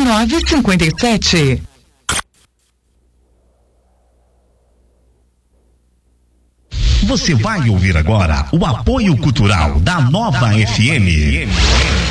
957. Você vai ouvir agora o apoio cultural da Nova FM.